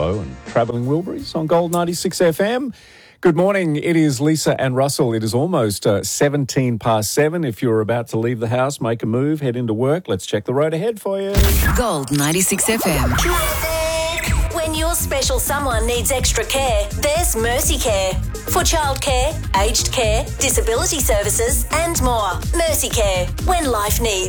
Bow and Travelling Wilburys on Gold 96 FM. Good morning. It is Lisa and Russell. It is almost 17 past 7. If you're about to leave the house, make a move, head into work. Let's check the road ahead for you. Gold 96 FM. Traffic. When your special someone needs extra care, there's Mercy Care. For childcare, aged care, disability services and more. Mercy Care. When life needs.